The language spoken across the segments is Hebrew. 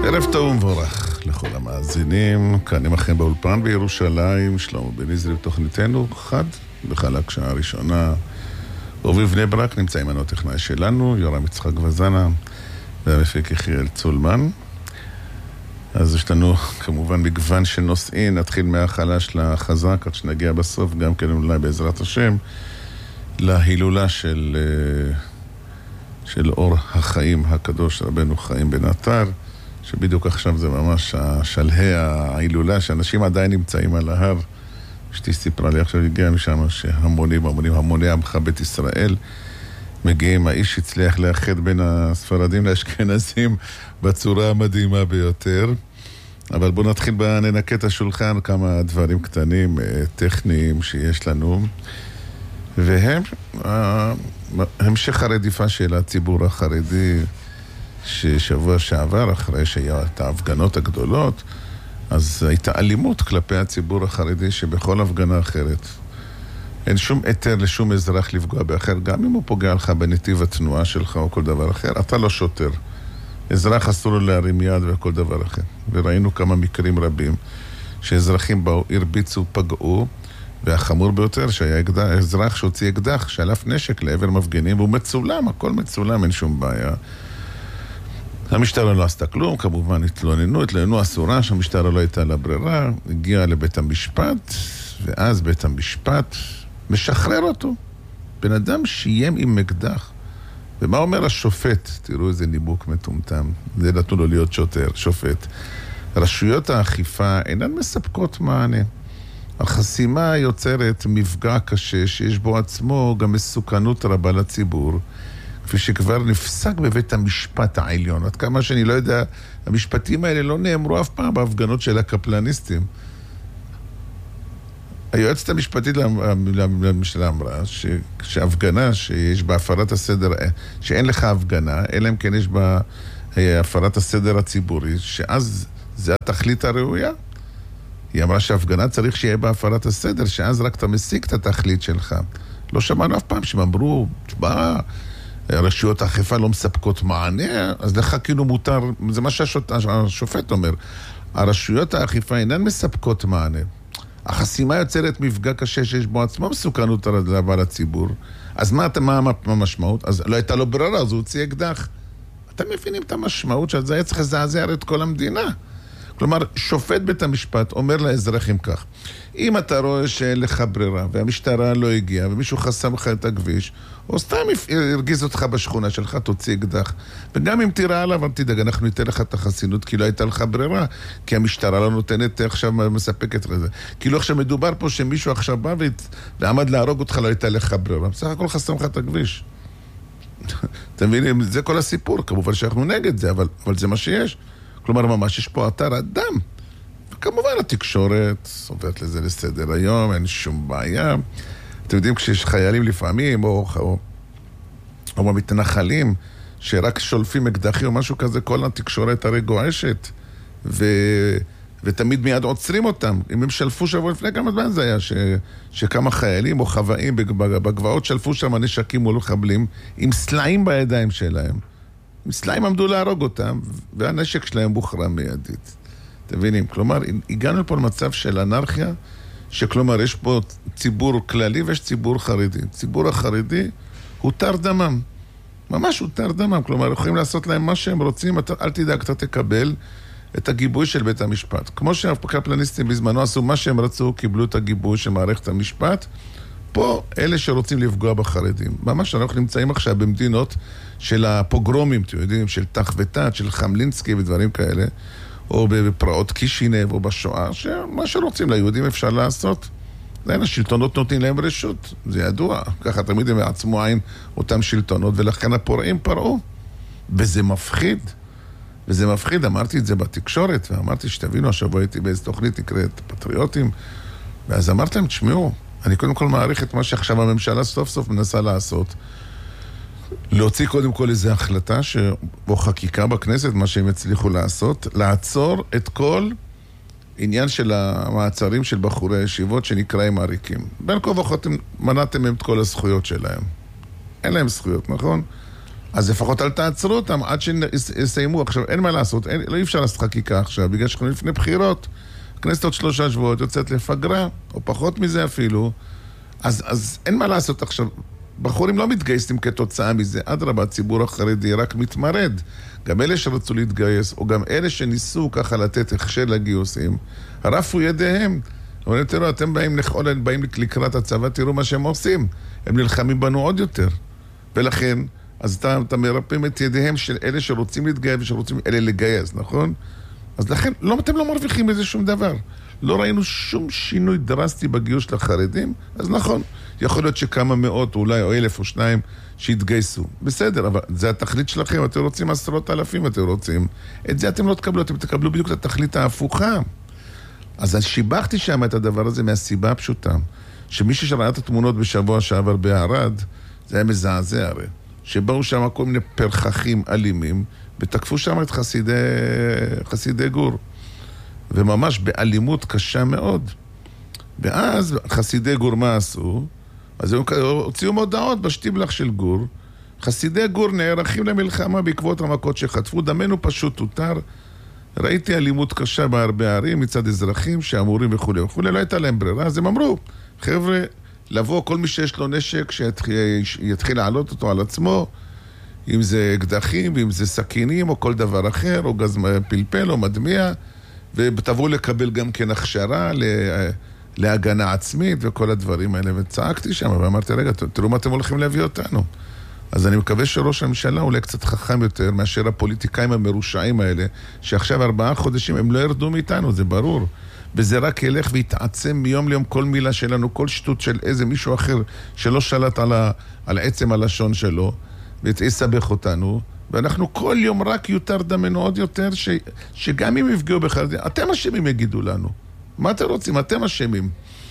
ערב טוב ומבורך לכל המאזינים, כאן עמכם באולפן בירושלים, שלמה בן עזרי בתוכניתנו, חד וחלק שעה ראשונה. ובבני ברק נמצאים ענו הטכנאי שלנו, יורם יצחק וזנה, והמפיק יחיאל צולמן. אז יש לנו כמובן מגוון של נושאים, נתחיל מהחלש לחזק, עד שנגיע בסוף, גם כן אולי בעזרת השם, להילולה של אור החיים הקדוש, רבנו חיים בן עטר, שבדיוק עכשיו זה ממש השלהי ההילולה, שאנשים עדיין נמצאים על ההר. אשתי סיפרה לי עכשיו, הגיעה משם המוני עמך בית ישראל, מגיעים, האיש הצליח לאחד בין הספרדים לאשכנזים בצורה המדהימה ביותר. אבל בואו נתחיל ננקה את השולחן, כמה דברים קטנים, טכניים שיש לנו, והם המשך הרדיפה של הציבור החרדי, ששבוע שעבר, אחרי שהיה את ההפגנות הגדולות, אז הייתה אלימות כלפי הציבור החרדי שבכל הפגנה אחרת. אין שום היתר לשום אזרח לפגוע באחר, גם אם הוא פוגע לך בנתיב התנועה שלך או כל דבר אחר, אתה לא שוטר. אזרח אסור לו להרים יד וכל דבר אחר. וראינו כמה מקרים רבים שאזרחים באו, הרביצו, פגעו, והחמור ביותר שהיה אזרח שהוציא אקדח, שלף נשק לעבר מפגינים, והוא מצולם, הכל מצולם, אין שום בעיה. המשטרה לא עשתה כלום, כמובן התלוננו אסורה שהמשטרה לא הייתה לה ברירה, הגיעה לבית המשפט, ואז בית המשפט משחרר אותו. בן אדם שיים עם אקדח. ומה אומר השופט? תראו איזה ניבוק מטומטם. זה נתנו לו להיות שופט. רשויות האכיפה אינן מספקות מענה. החסימה יוצרת מפגע קשה שיש בו עצמו גם מסוכנות רבה לציבור, כפי שכבר נפסק בבית המשפט העליון. עד כמה שאני לא יודע, המשפטים האלה לא נאמרו אף פעם בהפגנות של הקפלניסטים. היועצת המשפטית לממשלה אמרה שהפגנה שיש בה הפרת הסדר, שאין לך הפגנה, אלא אם כן יש בה הפרת הסדר הציבורי, שאז זה התכלית הראויה. היא אמרה שהפגנה צריך שיהיה בה הפרת הסדר, שאז רק אתה משיג את התכלית שלך. לא שמענו אף פעם שהם אמרו, רשויות האכיפה לא מספקות מענה, אז לך כאילו מותר, זה מה שהשופט אומר, הרשויות האכיפה אינן מספקות מענה. החסימה יוצרת מפגע קשה שיש בו עצמו מסוכנות רבה לציבור. אז מה המשמעות? אז לא הייתה לו ברירה, אז הוא הוציא אקדח. אתם מבינים את המשמעות שעל זה היה צריך לזעזע את כל המדינה. כלומר, שופט בית המשפט אומר לאזרחים כך, אם אתה רואה שאין לך ברירה והמשטרה לא הגיעה ומישהו חסם לך את הכביש, או סתם הרגיז אותך בשכונה שלך, תוציא אקדח. וגם אם תראה עליו, אל תדאג, אנחנו ניתן לך את החסינות, כי לא הייתה לך ברירה, כי המשטרה לא נותנת עכשיו מספקת לזה. כאילו עכשיו מדובר פה שמישהו עכשיו בא ועמד להרוג אותך, לא הייתה לך ברירה. בסך הכל חסם לך את הכביש. אתם מבינים? זה כל הסיפור. כמובן שאנחנו נגד זה, אבל זה מה שיש. כלומר, ממש יש פה אתר אדם. וכמובן התקשורת עוברת לזה לסדר היום, אין שום בעיה. אתם יודעים, כשיש חיילים לפעמים, או מתנחלים, שרק שולפים אקדחים או משהו כזה, כל התקשורת הרי גועשת, ותמיד מיד עוצרים אותם. אם הם שלפו שבוע לפני כמה זמן זה היה, שכמה חיילים או חוואים בגבעות שלפו שם נשקים מול מחבלים, עם סלעים בידיים שלהם. עם סלעים עמדו להרוג אותם, והנשק שלהם מוחרם מיידית. אתם מבינים? כלומר, הגענו פה למצב של אנרכיה, שכלומר, יש פה ציבור כללי ויש ציבור חרדי. ציבור החרדי הוא תר דמם. ממש הוא תר דמם. כלומר, יכולים לעשות להם מה שהם רוצים, אל תדאג, אתה תקבל את הגיבוי של בית המשפט. כמו שהקפלניסטים בזמנו עשו מה שהם רצו, קיבלו את הגיבוי של מערכת המשפט, פה אלה שרוצים לפגוע בחרדים. ממש אנחנו נמצאים עכשיו במדינות של הפוגרומים, אתם יודעים, של תח ותת, של חמלינסקי ודברים כאלה, או בפרעות קישינב או בשואה, שמה שרוצים ליהודים אפשר לעשות. זה השלטונות נותנים להם רשות, זה ידוע. ככה תמיד הם עצמו עין אותם שלטונות, ולכן הפורעים פרעו. וזה מפחיד. וזה מפחיד, אמרתי את זה בתקשורת, ואמרתי שתבינו, השבוע הייתי באיזו תוכנית נקראת פטריוטים, ואז אמרתי להם, תשמעו, אני קודם כל מעריך את מה שעכשיו הממשלה סוף סוף מנסה לעשות. להוציא קודם כל איזו החלטה או חקיקה בכנסת, מה שהם הצליחו לעשות, לעצור את כל עניין של המעצרים של בחורי הישיבות שנקראים עריקים. בין כה וכה מנעתם מהם את כל הזכויות שלהם. אין להם זכויות, נכון? אז לפחות אל תעצרו אותם עד שיסיימו. עכשיו, אין מה לעשות, לא אפשר לעשות חקיקה עכשיו, בגלל שאנחנו לפני בחירות. הכנסת עוד 3 שבועות יוצאת לפגרה, או פחות מזה אפילו. אז אין מה לעשות עכשיו. בחורים לא מתגייסים כתוצאה מזה. אדרבה, הציבור החרדי רק מתמרד. גם אלה שרצו להתגייס, או גם אלה שניסו ככה לתת הכשר לגיוסים, הרפו ידיהם. אבל תראו, אתם באים לקראת הצבא, תראו מה שהם עושים. הם נלחמים בנו עוד יותר. ולכן, אז אתה מרפאים את ידיהם של אלה שרוצים להתגייס ושרוצים אלה לגייס, נכון? אז לכן, אתם לא מרוויחים מזה שום דבר. לא ראינו שום שינוי דרסטי בגיוס לחרדים, אז נכון, יכול להיות שכמה מאות, אולי או 1,000 או 2,000 שהתגייסו. בסדר, אבל זה התכלית שלכם, אתם רוצים 10,000, אתם רוצים. את זה אתם לא תקבלו, אתם תקבלו בדיוק את התכלית ההפוכה. אז שיבחתי שם את הדבר הזה מהסיבה הפשוטה, שמי שראה את התמונות בשבוע שעבר בערד, זה היה מזעזע הרי, שבאו שם כל מיני פרחחים אלימים, ותקפו שם את חסידי גור. וממש באלימות קשה מאוד. ואז חסידי גור מה עשו? אז הם הוציאו מודעות בשטיבלח של גור. חסידי גור נערכים למלחמה בעקבות המכות שחטפו, דמנו פשוט הותר. ראיתי אלימות קשה בהרבה ערים מצד אזרחים שאמורים וכו' וכו', לא הייתה להם ברירה, אז הם אמרו, חבר'ה, לבוא כל מי שיש לו נשק שיתחיל לעלות אותו על עצמו, אם זה אקדחים, ואם זה סכינים או כל דבר אחר, או גז פלפל או מדמיע, ותבואו לקבל גם כן הכשרה להגנה עצמית וכל הדברים האלה. וצעקתי שם ואמרתי, רגע, תראו מה אתם הולכים להביא אותנו. אז אני מקווה שראש הממשלה אולי קצת חכם יותר מאשר הפוליטיקאים המרושעים האלה, שעכשיו 4 חודשים הם לא ירדו מאיתנו, זה ברור. וזה רק ילך ויתעצם מיום ליום כל מילה שלנו, כל שטות של איזה מישהו אחר שלא שלט על עצם הלשון שלו, ויסבך אותנו. ואנחנו כל יום רק יותר דמנו עוד יותר, שגם אם יפגעו בחרדים, אתם אשמים יגידו לנו. מה אתם רוצים? אתם אשמים.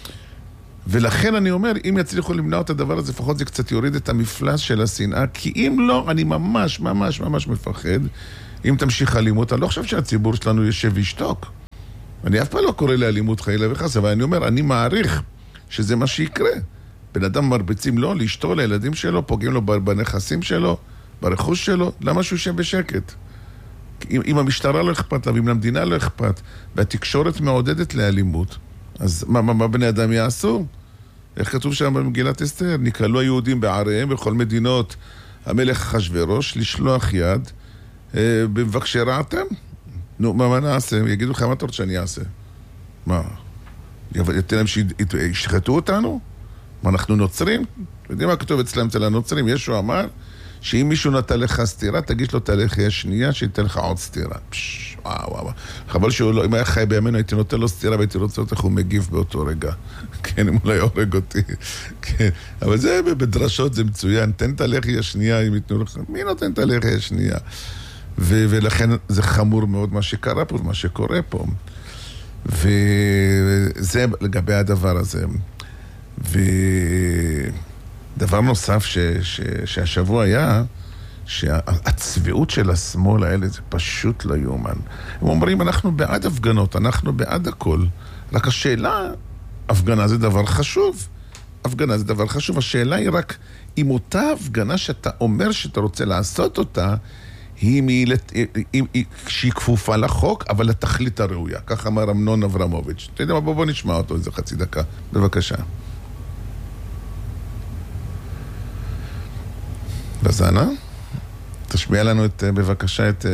ולכן אני אומר, אם יצליחו למנוע את הדבר הזה, לפחות זה קצת יוריד את המפלס של השנאה, כי אם לא, אני ממש ממש ממש מפחד, אם תמשיך אלימות, אני לא חושב שהציבור שלנו יושב וישתוק. אני אף פעם לא קורא לאלימות חלילה וחס, אבל אני אומר, אני מעריך שזה מה שיקרה. בן אדם מרביצים לו, לאשתו, לילדים שלו, פוגעים לו בנכסים שלו, ברכוש שלו, למה שהוא יושב בשקט? אם המשטרה לא אכפת לה, ואם למדינה לא אכפת, והתקשורת מעודדת לאלימות, אז מה בני אדם יעשו? איך כתוב שם במגילת אסתר? נקהלו היהודים בעריהם בכל מדינות המלך אחשוורוש לשלוח יד במבקשי רעתם. נו, מה נעשה? יגידו לך, מה אתה רוצה שאני אעשה? מה? יתן להם שישחטו אותנו? מה, אנחנו נוצרים? יודעים מה כתוב אצל הנוצרים? ישו אמר שאם מישהו נתן לך סתירה, תגיש לו את הלחי השנייה, שייתן לך עוד סתירה. וואו. חבל שהוא לא, אם היה חי בימינו, הייתי נותן לו סתירה, והייתי רוצה אותך, הוא מגיב באותו רגע. כן, אם אולי הורג אותי. כן, אבל זה בדרשות, זה מצוין. תן את הלחי השנייה, אם ייתנו לך. מי נותן את הלחי השנייה? ולכן זה חמור מאוד מה שקרה פה, מה שקורה פה. וזה לגבי הדבר הזה. דבר נוסף שהשבוע היה, שהצביעות של השמאל האלה זה פשוט לא יאומן. הם אומרים, אנחנו בעד הפגנות, אנחנו בעד הכל. רק השאלה, הפגנה זה דבר חשוב. הפגנה זה דבר חשוב. השאלה היא רק, אם אותה הפגנה שאתה אומר שאתה רוצה לעשות אותה, שהיא כפופה לחוק, אבל לתכלית הראויה. כך אמר אמנון אברמוביץ'. אתה יודע מה? בוא נשמע אותו איזה חצי דקה. בבקשה. בזנה, תשמיע לנו בבקשה את...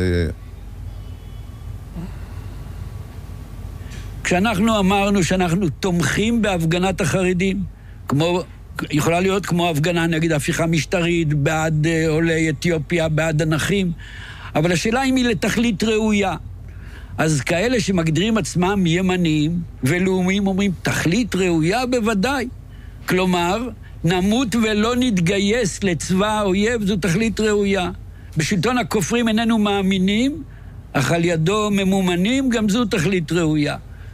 כשאנחנו אמרנו שאנחנו תומכים בהפגנת החרדים, יכולה להיות כמו הפגנה נגד הפיכה משטרית, בעד עולי אתיופיה, בעד הנכים, אבל השאלה אם היא לתכלית ראויה. אז כאלה שמגדירים עצמם ימניים ולאומיים אומרים, תכלית ראויה בוודאי. כלומר, נמות ולא נתגייס לצבא האויב, זו תכלית ראויה. בשלטון הכופרים איננו מאמינים, אך על ידו ממומנים, גם זו תכלית ראויה.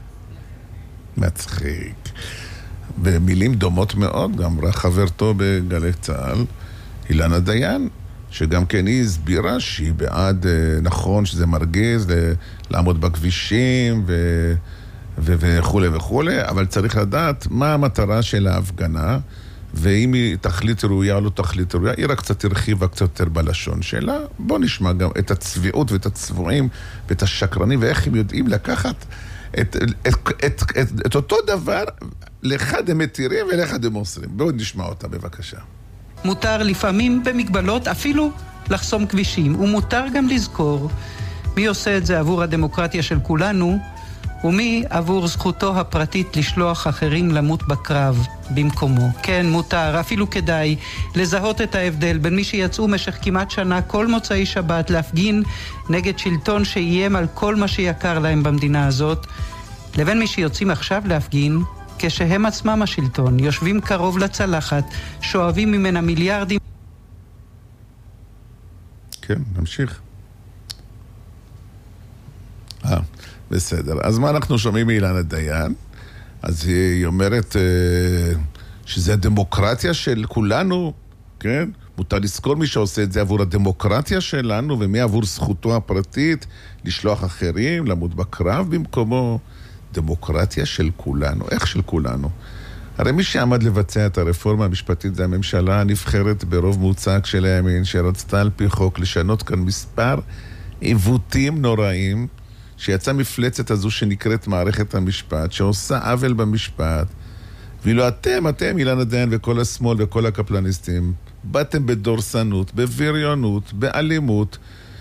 מצחיק. במילים דומות מאוד, גם חברתו בגלי צה"ל, אילנה דיין, שגם כן היא הסבירה שהיא בעד, נכון שזה מרגיז, לעמוד בכבישים וכו' וכו', אבל צריך לדעת מה המטרה של ההפגנה, ואם היא תכלית ראויה או לא תכלית ראויה, היא רק קצת הרחיבה קצת יותר בלשון שלה. בוא נשמע גם את הצביעות ואת הצבועים ואת השקרנים, ואיך הם יודעים לקחת את אותו דבר, לאחד הם מתירים ולאחד הם מוסרים. בואו נשמע אותה בבקשה. מותר לפעמים במגבלות אפילו לחסום כבישים, ומותר גם לזכור מי עושה את זה עבור הדמוקרטיה של כולנו, ומי עבור זכותו הפרטית לשלוח אחרים למות בקרב במקומו. כן, מותר, אפילו כדאי לזהות את ההבדל בין מי שיצאו משך כמעט שנה כל מוצאי שבת להפגין נגד שלטון שאיים על כל מה שיקר להם במדינה הזאת, לבין מי שיוצאים עכשיו להפגין כשהם עצמם השלטון, יושבים קרוב לצלחת, שואבים ממנה מיליארדים. כן, נמשיך. בסדר. אז מה אנחנו שומעים מאילנה דיין? אז היא אומרת שזה הדמוקרטיה של כולנו, כן? מותר לזכור מי שעושה את זה עבור הדמוקרטיה שלנו, ומי עבור זכותו הפרטית לשלוח אחרים, למות בקרב במקומו. דמוקרטיה של כולנו. איך של כולנו? הרי מי שעמד לבצע את הרפורמה המשפטית זה הממשלה הנבחרת ברוב מוצק של הימין, שרצתה על פי חוק לשנות כאן מספר עיוותים נוראים, שיצא מפלצת הזו שנקראת מערכת המשפט, שעושה עוול במשפט, ואילו אתם, אילנה דיין וכל השמאל וכל הקפלניסטים, באתם בדורסנות, בבריונות, באלימות,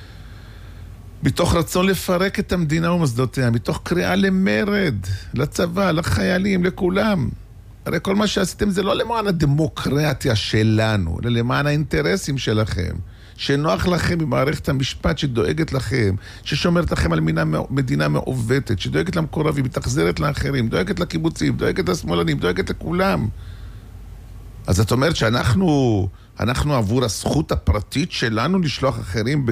מתוך רצון לפרק את המדינה ומוסדותיה, מתוך קריאה למרד, לצבא, לחיילים, לכולם. הרי כל מה שעשיתם זה לא למען הדמוקרטיה שלנו, אלא למען האינטרסים שלכם. שנוח לכם ממערכת המשפט שדואגת לכם, ששומרת לכם על מדינה מעוותת, שדואגת למקורבים, מתחזרת לאחרים, דואגת לקיבוצים, דואגת לשמאלנים, דואגת לכולם. אז את אומרת שאנחנו עבור הזכות הפרטית שלנו לשלוח אחרים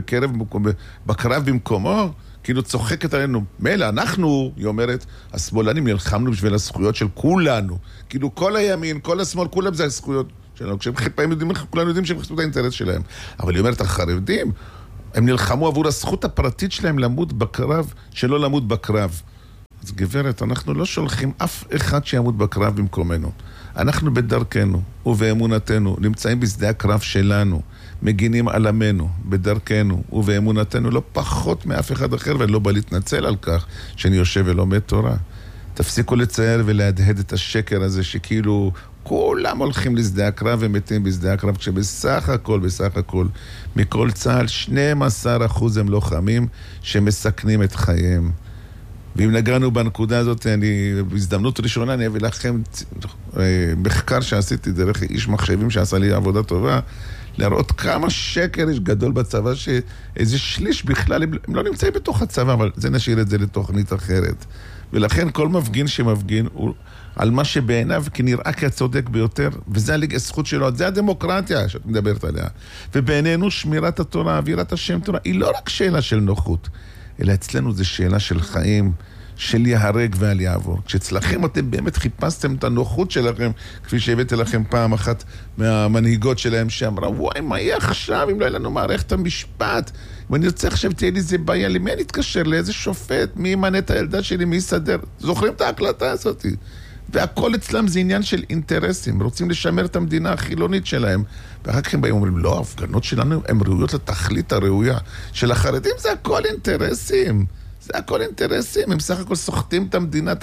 בקרב במקומו? כאילו צוחקת עלינו. מילא, היא אומרת, השמאלנים נלחמנו בשביל הזכויות של כולנו. כאילו כל הימין, כל השמאל, כולם זה הזכויות שלנו. כשהם כולנו יודעים שהם חיפשו את האינטרס שלהם. אבל היא אומרת, החרדים, הם נלחמו עבור הזכות הפרטית שלהם למות בקרב, שלא למות בקרב. אז גברת, אנחנו לא שולחים אף אחד שימות בקרב במקומנו. אנחנו בדרכנו ובאמונתנו נמצאים בשדה הקרב שלנו, מגינים על עמנו, בדרכנו ובאמונתנו לא פחות מאף אחד אחר, ואני לא בא להתנצל על כך שאני יושב ולומד תורה. תפסיקו לצייר ולהדהד את השקר הזה שכאילו כולם הולכים לשדה הקרב ומתים בשדה הקרב, כשבסך הכל, מכל צהל 12% הם לוחמים שמסכנים את חייהם. ואם נגענו בנקודה הזאת, בהזדמנות ראשונה אני אביא לכם מחקר שעשיתי דרך איש מחשבים שעשה לי עבודה טובה, להראות כמה שקר יש גדול בצבא, שאיזה שליש בכלל, הם לא נמצאים בתוך הצבא, אבל זה נשאיר את זה לתוכנית אחרת. ולכן כל מפגין שמפגין הוא על מה שבעיניו כנראה כצודק ביותר, וזה הזכות שלו, זה הדמוקרטיה שאת מדברת עליה. ובעינינו שמירת התורה, אווירת השם תורה, היא לא רק שאלה של נוחות, אלא אצלנו זה שאלה של חיים, של יהרג ועל יעבור. כשאצלכם אתם באמת חיפשתם את הנוחות שלכם, כפי שהבאתי לכם פעם אחת מהמנהיגות שלהם שאמרה, וואי, מה יהיה עכשיו אם לא יהיה לנו מערכת המשפט? אם אני רוצה עכשיו תהיה לי זה בעיה, למי אני אתקשר? לאיזה שופט? מי ימנה את הילדה שלי? מי יסדר? זוכרים את ההקלטה הזאת? והכל אצלם זה עניין של אינטרסים, רוצים לשמר את המדינה החילונית שלהם, ואחר כך הם באים ואומרים, לא, ההפגנות שלנו הן ראויות לתכלית הראויה, של החרדים זה הכל אינטרסים, זה הכל אינטרסים, הם סך הכל סוחטים את המדינה,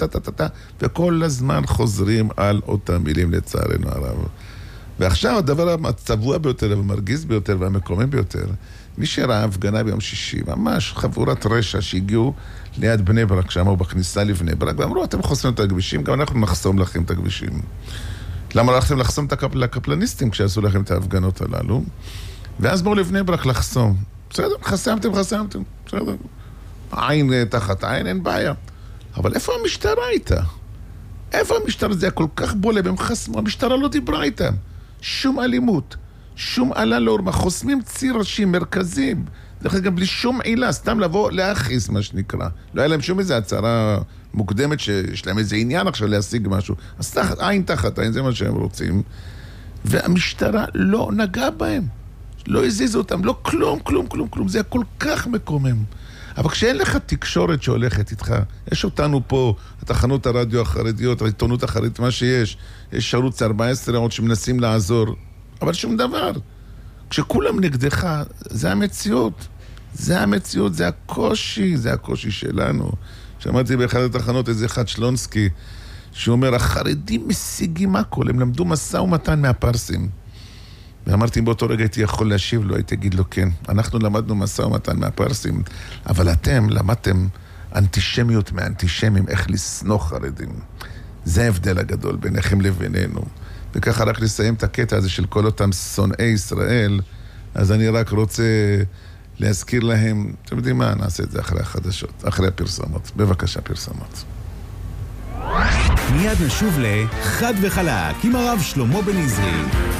וכל הזמן חוזרים על אותם מילים לצערנו הרב. ועכשיו הדבר הצבוע ביותר, והמרגיז ביותר, והמקומם ביותר, מי שראה הפגנה ביום שישי, ממש חבורת רשע שהגיעו ליד בני ברק, שם או בכניסה לבני ברק, ואמרו, אתם חוסמים את הכבישים, גם אנחנו נחסום לכם את הכבישים. למה הלכתם לחסום את הקפלניסטים כשעשו לכם את ההפגנות הללו? ואז באו לבני ברק לחסום. בסדר, חסמתם, בסדר. עין תחת עין, אין בעיה. אבל איפה המשטרה הייתה? איפה המשטרה? זה היה כל כך בולה, והם חסמו, המשטרה לא דיברה איתם. שום אלימות, שום עלה לאורמה, חוסמים ציר ראשי מרכזיים, דרך אגב בלי שום עילה, סתם לבוא להכיס מה שנקרא. לא היה להם שום איזו הצהרה מוקדמת שיש להם איזה עניין עכשיו להשיג משהו. אז עין תחת עין, זה מה שהם רוצים. והמשטרה לא נגעה בהם, לא הזיזו אותם, לא כלום. זה היה כל כך מקומם. אבל כשאין לך תקשורת שהולכת איתך, יש אותנו פה, התחנות הרדיו החרדיות, העיתונות החרדית, מה שיש, יש ערוץ 14 עוד שמנסים לעזור, אבל שום דבר. כשכולם נגדך, זה המציאות. זה המציאות, זה הקושי שלנו. שמעתי באחד התחנות איזה אחד שלונסקי, שאומר, החרדים משיגים הכל, הם למדו משא ומתן מהפרסים. ואמרתי, אם באותו רגע הייתי יכול להשיב לו, הייתי אגיד לו, כן, אנחנו למדנו משא ומתן מהפרסים, אבל אתם למדתם אנטישמיות מהאנטישמים, איך לסנוע חרדים. זה ההבדל הגדול ביניכם לבינינו. וככה רק לסיים את הקטע הזה של כל אותם שונאי ישראל, אז אני רק רוצה להזכיר להם, אתם יודעים מה, נעשה את זה אחרי החדשות, אחרי הפרסומות. בבקשה, פרסומות. מיד נשוב לחד וחלק עם הרב שלמה בן עזרי.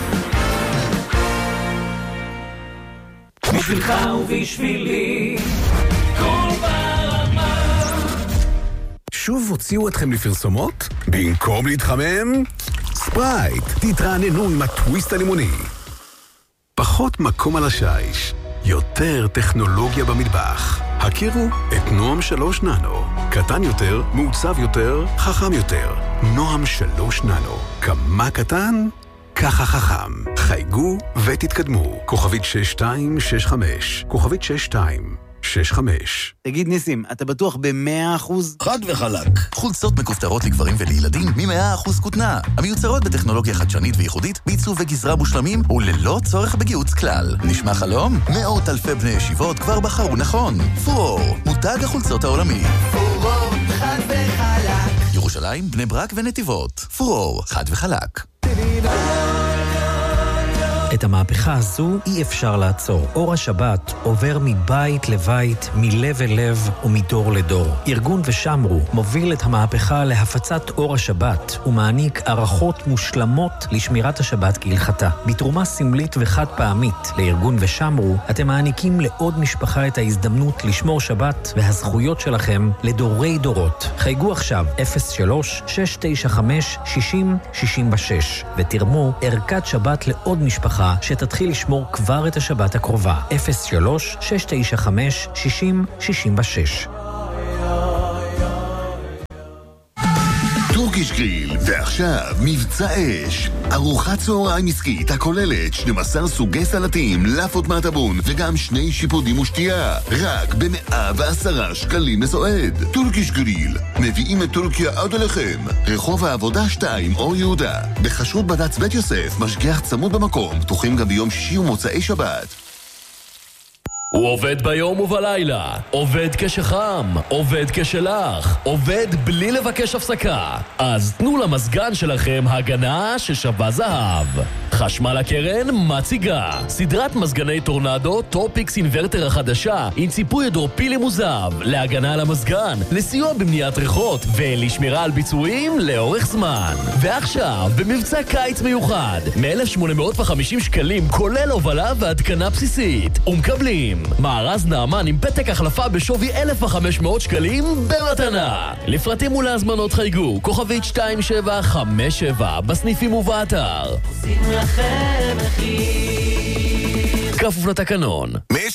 בשבילך ובשבילי כל ברמה. שוב הוציאו אתכם לפרסומות? במקום להתחמם? ספרייט, תתרעננו עם הטוויסט הלימוני. פחות מקום על השיש, יותר טכנולוגיה במטבח. הכירו את נועם 3 ננו. קטן יותר, מעוצב יותר, חכם יותר. נועם 3 ננו. כמה קטן? ככה חכם. חייגו ותתקדמו. כוכבית 6265. כוכבית 6265. תגיד ניסים, אתה בטוח ב100%? חד וחלק. חולצות מכופתרות לגברים ולילדים מ100% כותנה. המיוצרות בטכנולוגיה חדשנית וייחודית, בעיצוב וגזרה מושלמים וללא צורך בגיוץ כלל. נשמע חלום? מאות אלפי בני ישיבות כבר בחרו נכון. פורור, מותג החולצות העולמי. פורור, חד וחלק. ירושלים, בני ברק ונתיבות. פורור, חד וחלק. את המהפכה הזו אי אפשר לעצור. אור השבת עובר מבית לבית, מלב אל לב ומדור לדור. ארגון ושמרו מוביל את המהפכה להפצת אור השבת ומעניק ערכות מושלמות לשמירת השבת כהלכתה. בתרומה סמלית וחד פעמית לארגון ושמרו, אתם מעניקים לעוד משפחה את ההזדמנות לשמור שבת והזכויות שלכם לדורי דורות. חייגו עכשיו 03-695-6066 ותרמו ערכת שבת לעוד משפחה שתתחיל לשמור כבר את השבת הקרובה. 03-695-6066. טורקיש גריל, ועכשיו מבצע אש. ארוחת צהריים עסקית הכוללת 12 סוגי סלטים, לאפות מהטבון וגם 2 שיפודים ושתייה. רק ב110 שקלים לסועד. טורקיש גריל, מביאים את טורקיה עד אליכם. רחוב העבודה 2, אור יהודה. בחשרות בד"ץ בית יוסף, משגיח צמוד במקום. פתוחים גם ביום שישי ומוצאי שבת. הוא עובד ביום ובלילה, עובד כשחם, עובד כשלח, עובד בלי לבקש הפסקה. אז תנו למזגן שלכם הגנה ששווה זהב. חשמל הקרן מציגה סדרת מזגני טורנדו טופיקס אינברטר החדשה עם ציפוי הידרופילי מוזב להגנה על המזגן, לסיוע במניעת ריחות ולשמירה על ביצועים לאורך זמן. ועכשיו במבצע קיץ מיוחד מ-1,850 שקלים כולל הובלה והתקנה בסיסית, ומקבלים מארז נאמן עם פתק החלפה בשווי 1,500 שקלים במתנה. לפרטים ולהזמנות חייגו כוכבית 2757 בסניפים ובאתר. עושים לכם מחיר. כפוף לתקנון.